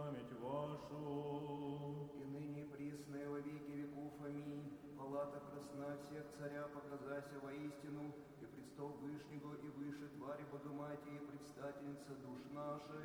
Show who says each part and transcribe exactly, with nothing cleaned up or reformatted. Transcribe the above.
Speaker 1: память вашу.
Speaker 2: И ныне пресная во веки веков. Аминь. Палата красна всех царя, показася воистину, и престол Вышнего, и выше твари Богоматери, предстательница душ нашей.